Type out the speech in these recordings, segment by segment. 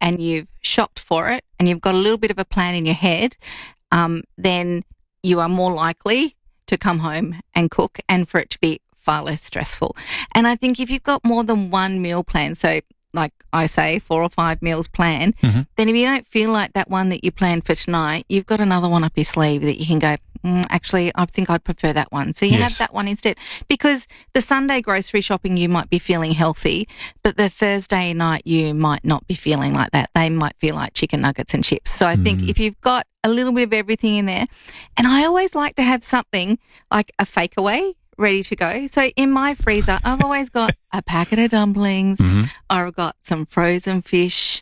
and you've shopped for it and you've got a little bit of a plan in your head, then you are more likely to come home and cook and for it to be far less stressful. And I think if you've got more than one meal plan, so like I say, 4 or 5 meals planned, then if you don't feel like that one that you planned for tonight, you've got another one up your sleeve that you can go, actually, I think I'd prefer that one. So you have that one instead. Because the Sunday grocery shopping, you might be feeling healthy, but the Thursday night, you might not be feeling like that. They might feel like chicken nuggets and chips. So I think if you've got a little bit of everything in there, and I always like to have something like a fake away ready to go. So in my freezer, I've always got a packet of dumplings. I've got some frozen fish.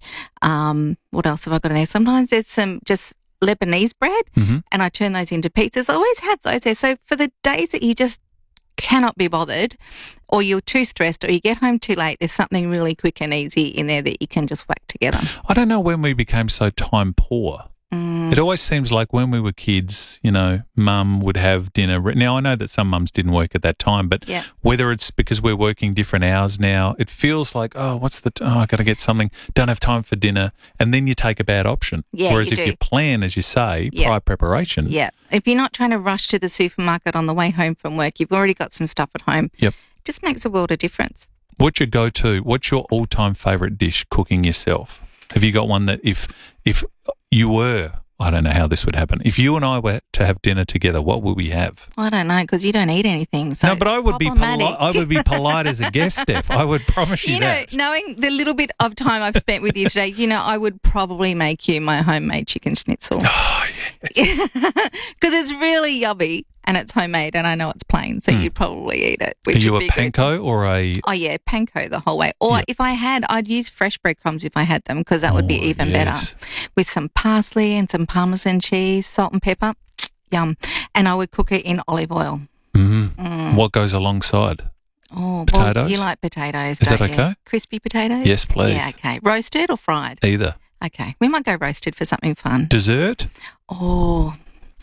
What else have I got in there? Sometimes there's some just Lebanese bread and I turn those into pizzas. I always have those there. So for the days that you just cannot be bothered or you're too stressed or you get home too late, there's something really quick and easy in there that you can just whack together. I don't know when we became so time poor. It always seems like when we were kids, you know, mum would have dinner. Now, I know that some mums didn't work at that time, but whether it's because we're working different hours now, it feels like, I got to get something, don't have time for dinner, and then you take a bad option. Yeah, whereas if you plan, as you say, prior preparation. Yeah. If you're not trying to rush to the supermarket on the way home from work, you've already got some stuff at home. It just makes a world of difference. What's your go-to? What's your all-time favourite dish cooking yourself? Have you got one that if you were... I don't know how this would happen. If you and I were to have dinner together, what would we have? I don't know because you don't eat anything. So no, but I would be polite. I would be polite as a guest, Steph. I would promise you that. You know, knowing the little bit of time I've spent with you today, you know, I would probably make you my homemade chicken schnitzel. Oh, yes. Because it's really yummy and it's homemade and I know it's plain, so you'd probably eat it. Are you a panko or a... Oh, yeah, panko the whole way. Or if I had, I'd use fresh breadcrumbs if I had them because that would be even better. With some parsley and some Parmesan cheese, salt and pepper. Yum. And I would cook it in olive oil. What goes alongside? Oh, potatoes? Well, you like potatoes, Is don't that okay? you? Crispy potatoes? Yes, please. Yeah, okay. Roasted or fried? Either. Okay. We might go roasted for something fun. Dessert? Oh,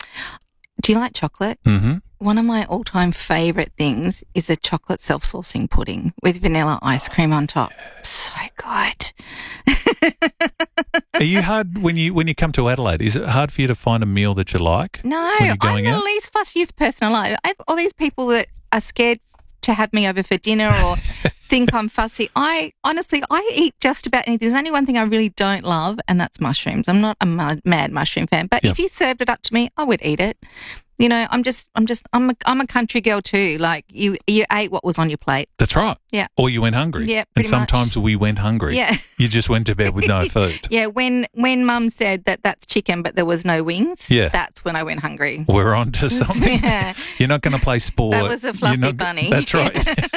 do you like chocolate? One of my all-time favourite things is a chocolate self-saucing pudding with vanilla ice cream on top. So good. Are you hard when you come to Adelaide? Is it hard for you to find a meal that you like? No, when you're I'm going the out? least fussiest person alive. I have all these people that are scared to have me over for dinner or think I'm fussy. I eat just about anything. There's only one thing I really don't love, and that's mushrooms. I'm not a mad mushroom fan, but if you served it up to me, I would eat it. You know, I'm a country girl too. Like you ate what was on your plate. That's right. Yeah. Or you went hungry. Yeah. And sometimes we went hungry. Yeah. You just went to bed with no food. Yeah. When Mum said that's chicken, but there was no wings. Yeah. That's when I went hungry. We're on to something. Yeah. You're not going to play sport. That was a fluffy bunny. That's right.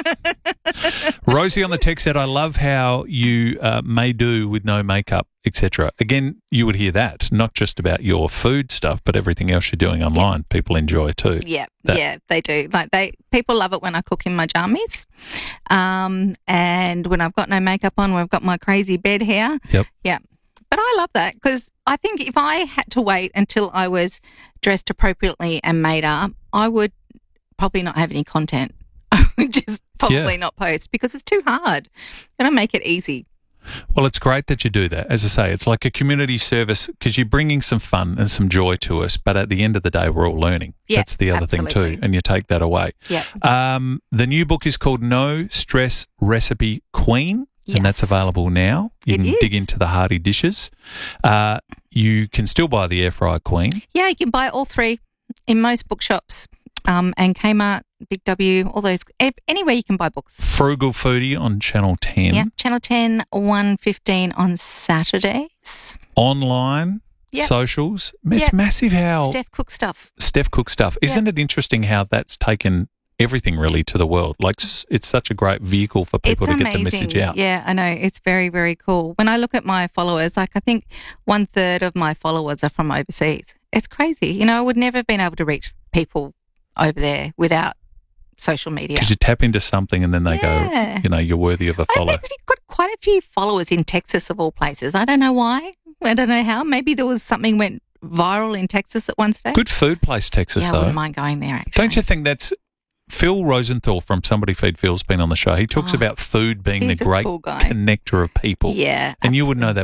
Rosie on the text said, I love how you may do with no makeup, etc. Again, you would hear that, not just about your food stuff, but everything else you're doing online. People enjoy too. Yeah, they do. People love it when I cook in my jammies, and when I've got no makeup on, when I've got my crazy bed hair. Yep. Yeah. But I love that because I think if I had to wait until I was dressed appropriately and made up, I would probably not have any content. I would just probably not post because it's too hard. I'm going to make it easy. Well, it's great that you do that. As I say, it's like a community service because you're bringing some fun and some joy to us, but at the end of the day, we're all learning. Yeah, that's the other thing too, and you take that away. Yeah. The new book is called No Stress Recipe Queen, and that's available now. You can dig into the hearty dishes. You can still buy the Air Fryer Queen. Yeah, you can buy all three in most bookshops. And Kmart, Big W, all those, anywhere you can buy books. Frugal Foodie on Channel 10. Yeah, Channel 10, 1:15 on Saturdays. Online, socials. It's massive how... Steph Cook Stuff. Isn't it interesting how that's taken everything really to the world? Like it's such a great vehicle for people to get the message out. Yeah, I know. It's very, very cool. When I look at my followers, I think 1/3 of my followers are from overseas. It's crazy. You know, I would never have been able to reach people over there without social media. Because you tap into something and then they go, you know, you're worthy of a follow. I've actually got quite a few followers in Texas of all places. I don't know why. I don't know how. Maybe there was something went viral in Texas at one stage. Good food place, Texas, though. I wouldn't mind going there, actually. Don't you think that's... Phil Rosenthal from Somebody Feed Phil's been on the show. He talks about food being the great connector of people. Yeah, and you would know that